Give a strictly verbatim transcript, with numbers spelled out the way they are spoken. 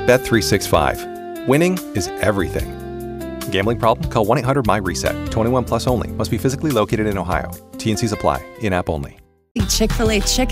Bet three sixty-five. Winning is everything. Gambling problem? Call one eight hundred my reset. twenty-one plus only. Must be physically located in Ohio. T and C's apply. In-app only. Chick-fil-A chicken